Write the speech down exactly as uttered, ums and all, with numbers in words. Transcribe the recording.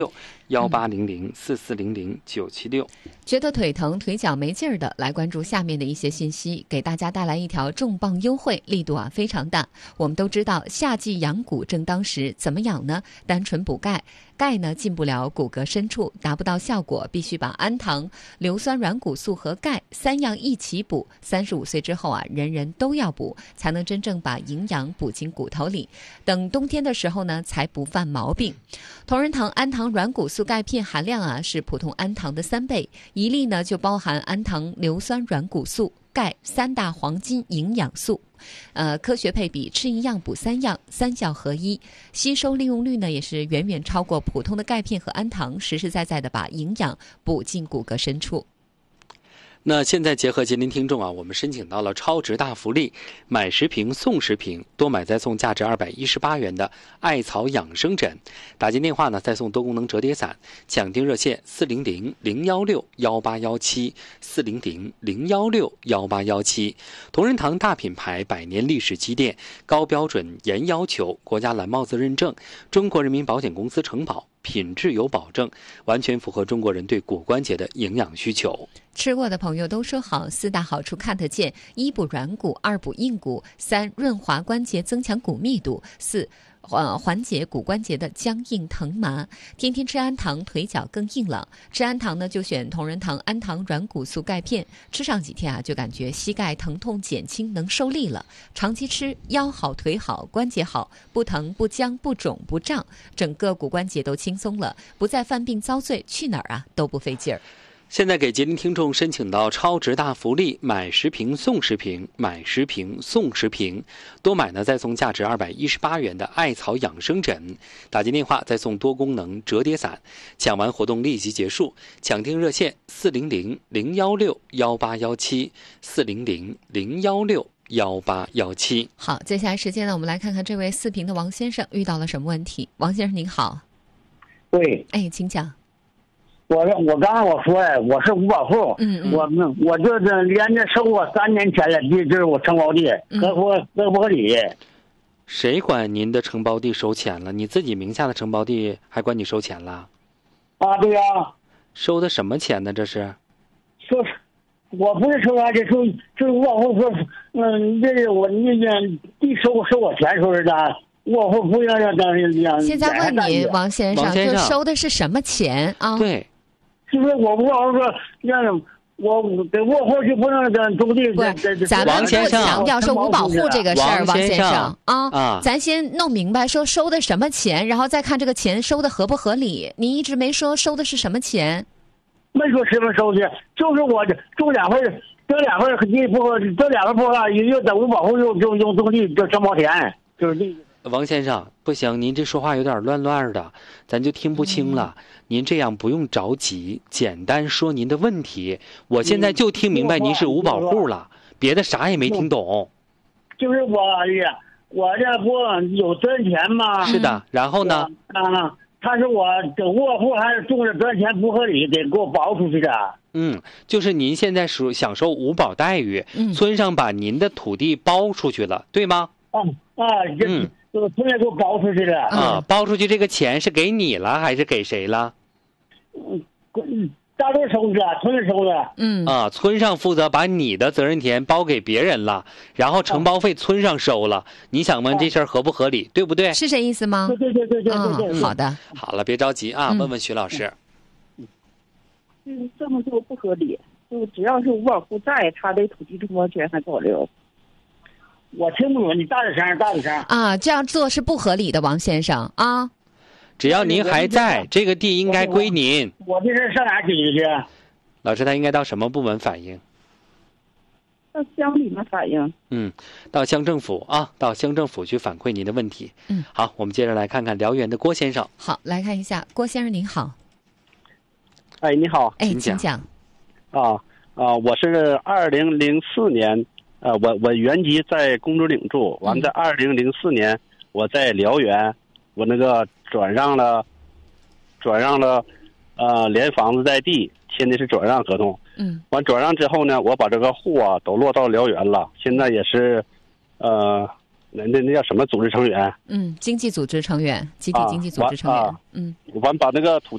幺八零零四四零零九七六。 觉得腿疼、腿脚没劲儿的，来关注下面的一些信息，给大家带来一条重磅优惠，力度啊非常大。我们都知道，夏季养骨正当时，怎么养呢？单纯补钙，钙呢进不了骨骼深处，达不到效果，必须把氨糖、硫酸软骨素和钙三样一起补。三十五岁之后啊，人人都要补，才能真正把营养补进骨头里。等冬天的时候呢，才不犯毛病。同仁堂氨糖软骨素钙片含量啊是普通氨糖的三倍，一粒呢就包含氨糖、硫酸软骨素、钙三大黄金营养素。呃，科学配比，吃一样补三样，三效合一，吸收利用率呢也是远远超过普通的钙片和氨糖，实实在在的把营养补进骨骼深处。 那现在结合吉林听众啊，我们申请到了超值大福利，买十瓶送十瓶，多买再送价值二百一十八元的艾草养生枕。打进电话呢，再送多功能折叠伞。抢订热线四零零零幺六幺八幺七四零零零幺六幺八幺七。同仁堂大品牌，百年历史积淀，高标准严要求，国家蓝帽子认证，中国人民保险公司承保。品质有保证，完全符合中国人对骨关节的营养需求。 吃过的朋友都说好，四大好处看得见：一补软骨，二补硬骨，三润滑关节，增强骨密度，四呃缓解骨关节的僵硬疼麻。天天吃氨糖，腿脚更硬朗。吃氨糖呢，就选同仁堂氨糖软骨素钙片，吃上几天啊，就感觉膝盖疼痛减轻，能受力了。长期吃，腰好腿好关节好，不疼不僵不肿不胀，整个骨关节都轻松了，不再犯病遭罪，去哪儿啊都不费劲儿。 现在给吉林听众申请到超值大福利，买十瓶送十瓶，买十瓶送十瓶，多买呢再送价值二百一十八元的艾草养生枕。打进电话再送多功能折叠伞。抢完活动立即结束。抢订热线四零零零幺六幺八幺七四零零零幺六幺八幺七。 好，接下来时间呢，我们来看看这位四平的王先生遇到了什么问题。王先生您好。 对， 哎，请讲。 我我刚才我说呀，我是五保户， 嗯嗯， 我们我就是连着收我三年前的地，这是我承包地，合不合不合理？ 谁管您的承包地收钱了？你自己名下的承包地还管你收钱了？ 啊，对呀、啊。 收的什么钱呢？这是？ 收，我不是收啥钱，收就是五保户说，嗯，这是我那个地收收我钱，说是的。我不不要让让让。 现在问你，王先生， 王先生就收的是什么钱啊？ 对。 就是我不好说让我给卧户就不能跟种地。 不是，咱们不强调说五保户这个事儿，王先生啊，啊咱先弄明白说收的什么钱，然后再看这个钱收的合不合理。你一直没说收的是什么钱。 没说什么收的，就是我种两份，这两份地不合，这两份不合，又在五保户又又用种地就承包田，就是这。 王先生，不行，您这说话有点乱乱的，咱就听不清了。嗯、您这样不用着急，简单说您的问题。我现在就听明白您是五保户了，别的啥也没听懂。 就是我呀，我这不有赚钱吗？ 是的，然后呢？ 啊，他说我这卧户还是种着赚钱不合理，得给我包出去的。 嗯，就是您现在属享受五保待遇，嗯、村上把您的土地包出去了，对吗？ 啊啊，这嗯。这个村也给我包出去了啊！包出去这个钱是给你了还是给谁了？ 嗯，大多收的，村收的。 嗯啊，村上负责把你的责任田包给别人了，然后承包费村上收了。啊、你想问这事儿合不合理，对不对？ 是这意思吗？ 对对对对对对对。 嗯、好的， 好了，别着急啊，嗯、问问徐老师。 嗯，这么做不合理，就只要是五保户在，他的土地承包权还保留。 我听不懂，你大点声，大点声啊！这样做是不合理的，王先生啊。 只要您还在，这个地应该归您。 我这是上哪解决去？ 老师，他应该到什么部门反映？ 到乡里面反映。 嗯，到乡政府啊，到乡政府去反馈您的问题。 嗯， 好，我们接着来看看辽源的郭先生。 好，来看一下，郭先生您好。 哎，你好。 哎，请讲。 啊啊，我是二零零四年。呃，我我原籍在公主岭住，完在二零零四年我在辽源，我那个转让了，转让了，呃，连房子带地，签的是转让合同。 嗯。 完转让之后呢，我把这个户啊都落到辽源了，现在也是，呃，那那那叫什么组织成员？ 嗯，经济组织成员，集体经济组织成员。啊啊、嗯。 完把那个土。